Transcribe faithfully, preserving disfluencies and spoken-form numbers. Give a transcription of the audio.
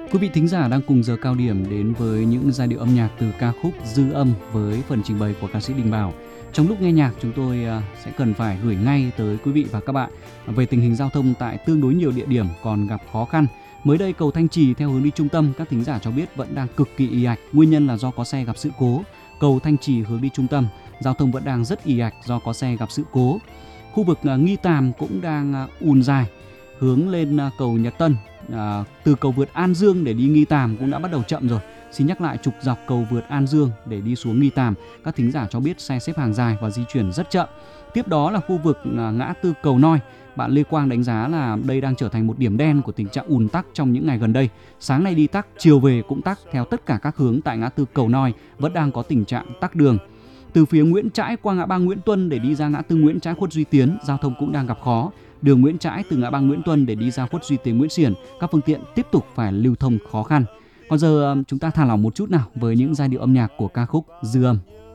Quý vị thính giả đang cùng giờ cao điểm đến với những giai điệu âm nhạc từ ca khúc Dư Âm với phần trình bày của ca sĩ Đình Bảo. Trong lúc nghe nhạc, chúng tôi sẽ cần phải gửi ngay tới quý vị và các bạn về tình hình giao thông tại tương đối nhiều địa điểm còn gặp khó khăn. Mới đây, cầu Thanh Trì theo hướng đi trung tâm, các thính giả cho biết vẫn đang cực kỳ ì ạch. Nguyên nhân là do có xe gặp sự cố. Cầu Thanh Trì hướng đi trung tâm, giao thông vẫn đang rất ì ạch do có xe gặp sự cố. Khu vực Nghi Tàm cũng đang ùn dài hướng lên cầu Nhật Tân. À, từ cầu vượt An Dương để đi Nghi Tàm cũng đã bắt đầu chậm rồi. Xin nhắc lại, trục dọc cầu vượt An Dương để đi xuống Nghi Tàm, các thính giả cho biết xe xếp hàng dài và di chuyển rất chậm. Tiếp đó là khu vực ngã tư cầu Noi. Bạn Lê Quang đánh giá là đây đang trở thành một điểm đen của tình trạng ùn tắc trong những ngày gần đây. Sáng nay đi tắc, chiều về cũng tắc theo tất cả các hướng tại ngã tư cầu Noi, vẫn đang có tình trạng tắc đường. Từ phía Nguyễn Trãi qua ngã ba Nguyễn Tuân để đi ra ngã tư Nguyễn Trãi Khuất Duy Tiến, giao thông cũng đang gặp khó. Đường Nguyễn Trãi từ ngã ba Nguyễn Tuân để đi ra Khuất Duy Tiến Nguyễn Xiển, các phương tiện tiếp tục phải lưu thông khó khăn. Còn giờ chúng ta thả lỏng một chút nào với những giai điệu âm nhạc của ca khúc Dư Âm.